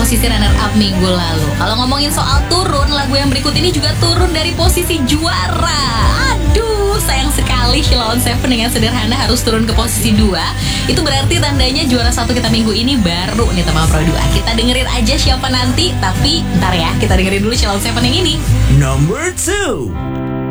posisi runner up minggu lalu. Kalau ngomongin soal turun, lagu yang berikut ini juga turun dari posisi juara. Aduh, sayang sekali Sheila on 7 dengan Sederhana harus turun ke posisi 2. Itu berarti tandanya juara 1 kita minggu ini baru nih teman Pro 2. Kita dengerin aja siapa nanti, tapi ntar ya, kita dengerin dulu Sheila on 7 yang ini. Number 2.